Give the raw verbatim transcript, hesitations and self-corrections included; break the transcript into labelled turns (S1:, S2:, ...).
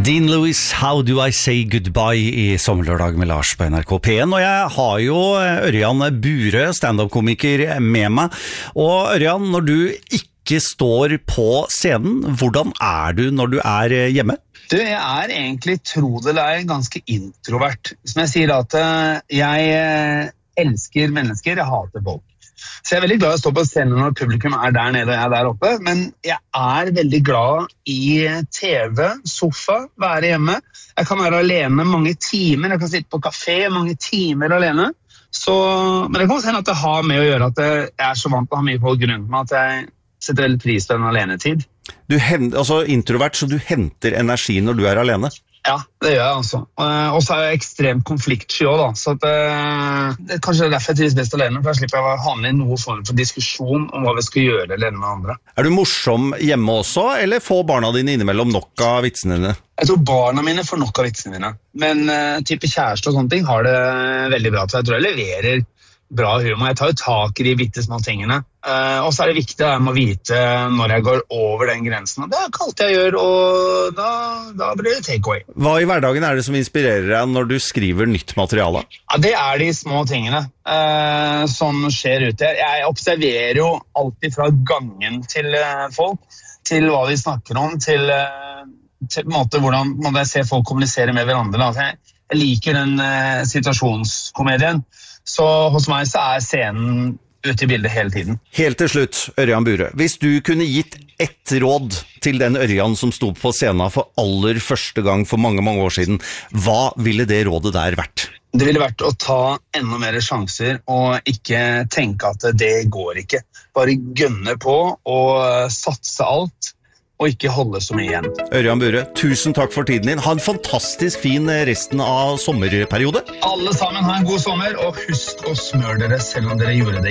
S1: Dean Lewis, How Do I Say Goodbye i Sommerlørdag med Lars på N R K P en, og jeg har jo Ørjan Burøe, stand-up-komiker, med meg. Og Ørjan, når du ikke står på scenen, hvordan er du når du er hjemme?
S2: Du, jeg er egentlig, tro det eller ei, ganske introvert. Som jeg sier at jeg elsker mennesker, jeg hater folk. Så jeg er veldig glad i å stå på scenen når publikum er der nede og jeg er der oppe, men jeg er veldig glad i T V, sofa, være hjemme. Jeg kan være alene mange timer, jeg kan sitte på kafé mange timer alene. Så, men det kan også hende at det har med å gjøre at jeg er så vant til å ha mye folk rundt meg, at jeg setter veldig pris på en alenetid.
S1: Du henter, altså introvert, så du henter energi når du er alene?
S2: Ja, det gjør jeg altså. Og så er jeg ekstremt konfliktsky også da, så at, det er kanskje derfor jeg trives best alene, for jeg slipper å ha med i noen form for diskusjon om hva vi skal gjøre alene med andre.
S1: Er du morsom hjemme også, eller får barna dine innimellom nok av vitsene dine?
S2: Jeg tror barna mine får nok av vitsene mine, men uh, type kjæreste og sånne ting har det veldig bra til. Jeg tror jeg leverer bra humor. Jeg tar jo tak i de bitte små tingene. Uh, og så er det viktig at jeg må vite når jeg går over den grensen. Og det er ikke alt jeg gjør, og da, da blir det take away.
S1: Hva i hverdagen er det som inspirerer deg når du skriver nytt materiale?
S2: Ja, det er de små tingene uh, som skjer ute. Jeg observerer jo alltid fra gangen til uh, folk, til hva vi snakker om, til, uh, til en måte, hvordan man ser folk kommunisere med hverandre. Jeg, jeg liker den uh, situasjonskomedien. Så hos meg så er scenen ute i bildet hele tiden.
S1: Helt til slutt, Ørjan Burøe. Hvis du kunne gitt ett råd til den Ørjan som sto på scenen for aller første gang for mange, mange år siden, hva ville det rådet der vært?
S2: Det ville vært å ta enda mer sjanser og ikke tenke at det går ikke. Bare gønne på og satse alt. Og ikke holde så mye igjen.
S1: Ørjan Burøe, tusen takk for tiden din. Ha en fantastisk fin resten av sommerperiode.
S2: Alle sammen ha en god sommer, og husk å smøre dere selv om dere gjorde det.